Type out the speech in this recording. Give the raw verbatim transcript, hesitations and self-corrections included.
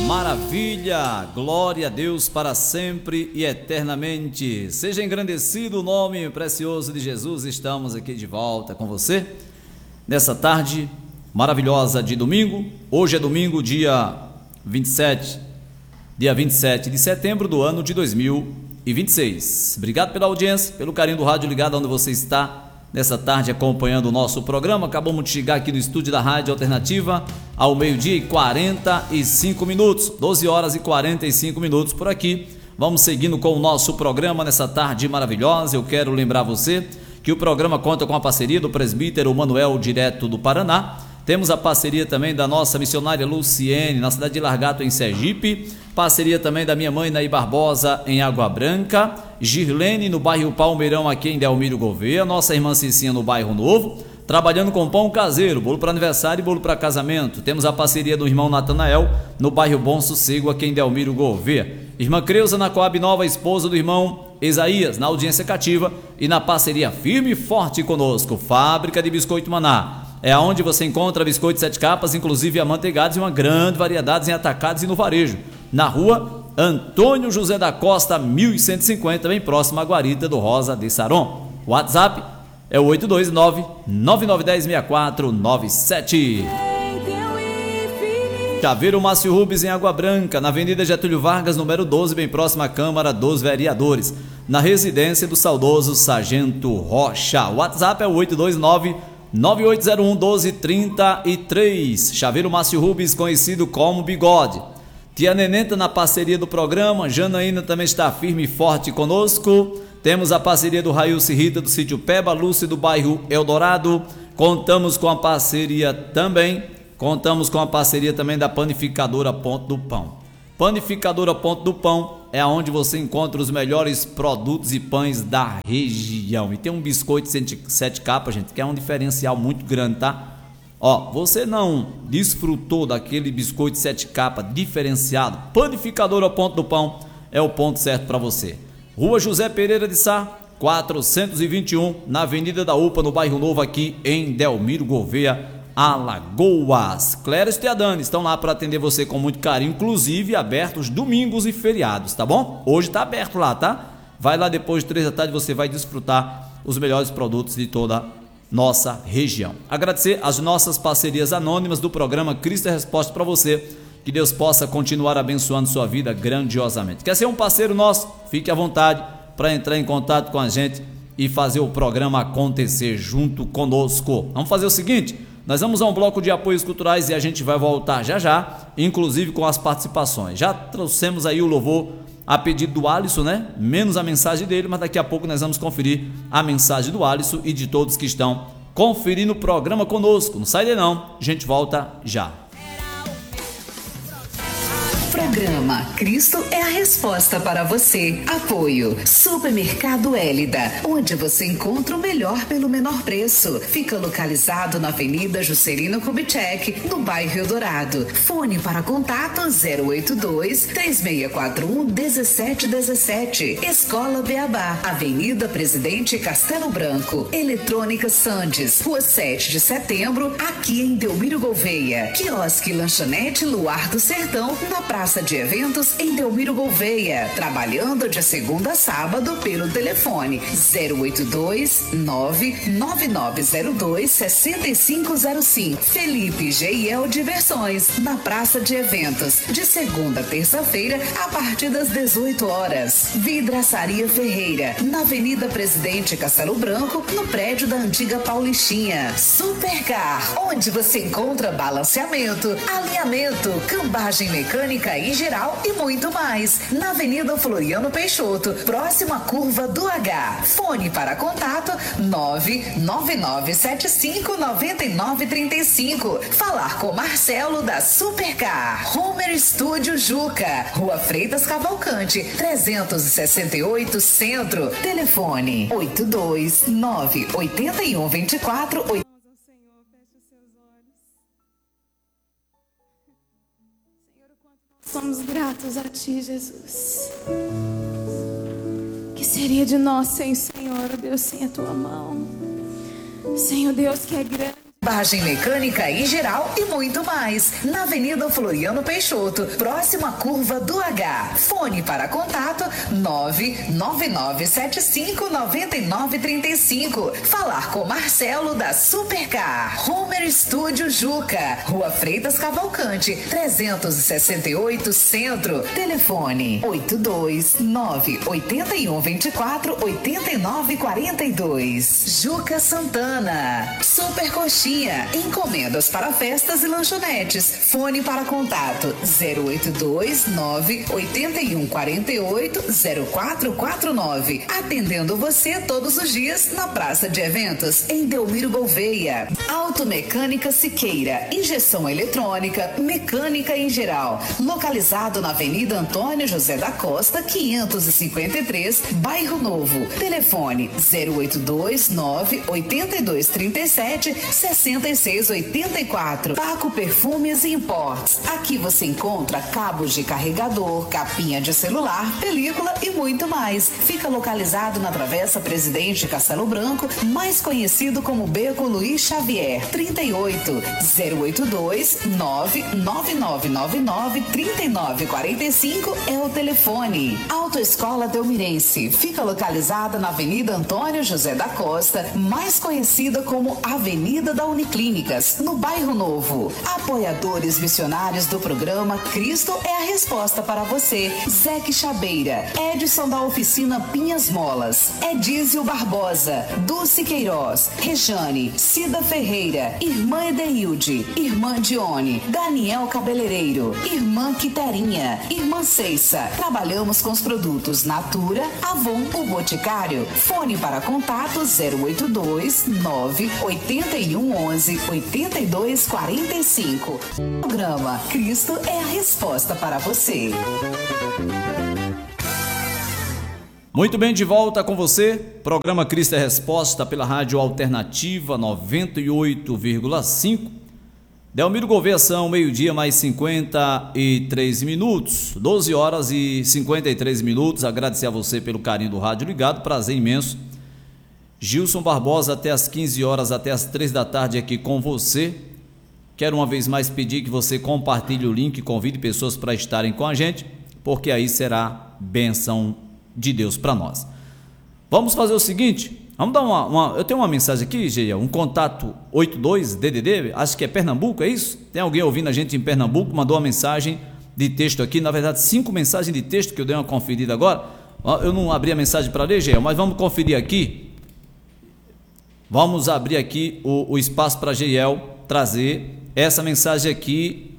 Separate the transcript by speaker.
Speaker 1: Maravilha, glória a Deus para sempre e eternamente. Seja engrandecido o nome precioso de Jesus. Estamos aqui de volta com você nessa tarde maravilhosa de domingo. Hoje é domingo, dia vinte e sete, dia vinte e sete de setembro do ano de dois mil e vinte e seis. Obrigado pela audiência, pelo carinho do rádio ligado onde você está nessa tarde acompanhando o nosso programa. Acabamos de chegar aqui no estúdio da Rádio Alternativa ao meio-dia e quarenta e cinco minutos, doze horas e quarenta e cinco minutos por aqui. Vamos seguindo com o nosso programa nessa tarde maravilhosa. Eu quero lembrar você que o programa conta com a parceria do presbítero Manuel, direto do Paraná. Temos a parceria também da nossa missionária Luciene, na cidade de Largato, em Sergipe. Parceria também da minha mãe, Naí Barbosa, em Água Branca. Girlene, no bairro Palmeirão, aqui em Delmiro Gouveia. Nossa irmã Cicinha, no bairro Novo, trabalhando com pão caseiro, bolo para aniversário e bolo para casamento. Temos a parceria do irmão Natanael, no bairro Bom Sossego, aqui em Delmiro Gouveia. Irmã Creuza, na Coab Nova, esposa do irmão Isaías, na audiência cativa e na parceria firme e forte conosco. Fábrica de Biscoito Maná. É onde você encontra biscoitos sete capas, inclusive amanteigados e uma grande variedade em atacados e no varejo. Na rua Antônio José da Costa, mil cento e cinquenta, bem próximo à guarita do Rosa de Saron. O WhatsApp é o oito dois nove, nove nove um zero, seis quatro nove sete. Chaveiro Márcio Rubens, em Água Branca, na Avenida Getúlio Vargas, número doze, bem próximo à Câmara dos Vereadores, na residência do saudoso Sargento Rocha. O WhatsApp é o oito dois nove, nove oito zero um, um dois três três. Chaveiro Márcio Rubens, conhecido como Bigode. Tia Nenenta, na parceria do programa. Janaína também está firme e forte conosco. Temos a parceria do Railce Rita, do sítio Peba, Lúcia, do bairro Eldorado. Contamos com a parceria também, contamos com a parceria também da Panificadora Ponto do Pão. Panificadora Ponto do Pão é onde você encontra os melhores produtos e pães da região. E tem um biscoito sete capas, gente, que é um diferencial muito grande, tá? Ó, você não desfrutou daquele biscoito sete capas diferenciado? Panificadora Ponto do Pão é o ponto certo para você. Rua José Pereira de Sá, quatrocentos e vinte e um, na Avenida da UPA, no bairro Novo, aqui em Delmiro Gouveia, Alagoas. Cléris e Adane estão lá para atender você com muito carinho, inclusive abertos domingos e feriados, tá bom? Hoje tá aberto lá, tá? Vai lá depois de três da tarde, você vai desfrutar os melhores produtos de toda nossa região. Agradecer as nossas parcerias anônimas do programa Cristo é Resposta para você. Que Deus possa continuar abençoando sua vida grandiosamente. Quer ser um parceiro nosso? Fique à vontade para entrar em contato com a gente e fazer o programa acontecer junto conosco. Vamos fazer o seguinte, nós vamos a um bloco de apoios culturais e a gente vai voltar já já, inclusive com as participações. Já trouxemos aí o louvor a pedido do Alisson, né? Menos a mensagem dele, mas daqui a pouco nós vamos conferir a mensagem do Alisson e de todos que estão conferindo o programa conosco. Não sai daí não, a gente volta já.
Speaker 2: Programa Cristo é a resposta para você. Apoio Supermercado Hélida, onde você encontra o melhor pelo menor preço. Fica localizado na Avenida Juscelino Kubitschek, no bairro Eldorado. Fone para contato zero oito dois, três seis quatro um, um sete um sete. Escola Beabá, Avenida Presidente Castelo Branco. Eletrônica Sandes, Rua sete de setembro, aqui em Delmiro Gouveia. Quiosque Lanchonete Luar do Sertão, na Praça de Eventos em Delmiro Gouveia, trabalhando de segunda a sábado pelo telefone zero oito dois, nove nove nove zero dois, seis cinco zero cinco. Felipe G I L Diversões, na Praça de Eventos, de segunda a terça-feira, a partir das dezoito horas. Vidraçaria Ferreira, na Avenida Presidente Castelo Branco, no prédio da antiga Paulistinha. Supercar, onde você encontra balanceamento, alinhamento, cambagem mecânica em geral e muito mais. Na Avenida Floriano Peixoto, próximo à curva do H. Fone para contato nove nove nove sete cinco nove nove três cinco. Falar com Marcelo da Supercar. Homer Studio Juca, Rua Freitas Cavalcante, trezentos e sessenta e oito Centro. Telefone oito dois nove oito um dois quatro oito.
Speaker 3: Somos gratos a Ti, Jesus. Que seria de nós sem o Senhor, ó Deus, sem a Tua mão? Senhor Deus, que é grande
Speaker 2: Bagem mecânica em geral e muito mais. Na Avenida Floriano Peixoto, próxima curva do H. Fone para contato nove nove nove sete cinco nove nove três cinco. Falar com Marcelo da Supercar. Homer Studio Juca. Rua Freitas Cavalcante, trezentos e sessenta e oito Centro. Telefone oito dois nove oito um dois quatro oito nove quatro dois. Juca Santana. Super Coxinha. Encomendas para festas e lanchonetes. Fone para contato zero oito dois nove oito um quatro oito zero quatro quatro nove. Atendendo você todos os dias na Praça de Eventos, em Delmiro Gouveia. Automecânica Siqueira. Injeção eletrônica, mecânica em geral. Localizado na Avenida Antônio José da Costa, quinhentos e cinquenta e três, Bairro Novo. Telefone zero oito dois nove oito dois três sete seis seis oito quatro. Paco Perfumes e Imports. Aqui você encontra cabos de carregador, capinha de celular, película e muito mais. Fica localizado na Travessa Presidente Castelo Branco, mais conhecido como Beco Luiz Xavier. trinta e oito zero oito dois nove nove nove nove nove três nove quatro cinco é o telefone. Autoescola Delmirense. Fica localizada na Avenida Antônio José da Costa, mais conhecida como Avenida da Uniclínicas, no Bairro Novo. Apoiadores missionários do programa Cristo é a Resposta para você. Zeque Chabeira, Edson da Oficina Pinhas Molas, Edísio Barbosa, Dulce Queiroz, Rejane, Cida Ferreira, Irmã Edeilde, Irmã Dione, Daniel Cabeleireiro, Irmã Quiterinha, Irmã Ceissa. Trabalhamos com os produtos Natura, Avon, o Boticário. Fone para contato zero oito dois nove oito um onze oito dois quatro cinco. Programa Cristo é a Resposta para você.
Speaker 1: Muito bem, de volta com você. Programa Cristo é Resposta pela Rádio Alternativa noventa e oito vírgula cinco. Delmiro Gouveia, são meio-dia mais cinquenta e três minutos, doze horas e cinquenta e três minutos. Agradecer a você pelo carinho do rádio ligado, prazer imenso. Gilson Barbosa, até as quinze horas, até as três da tarde aqui com você. Quero uma vez mais pedir que você compartilhe o link, convide pessoas para estarem com a gente, porque aí será bênção de Deus para nós. Vamos fazer o seguinte, vamos dar uma, uma eu tenho uma mensagem aqui, Geiel, um contato oito dois D D D, acho que é Pernambuco, é isso? Tem alguém ouvindo a gente em Pernambuco, mandou uma mensagem de texto aqui, na verdade cinco mensagens de texto que eu dei uma conferida agora. Eu não abri a mensagem para ler, Geiel, mas vamos conferir aqui. Vamos abrir aqui o, o espaço para Geiel trazer essa mensagem aqui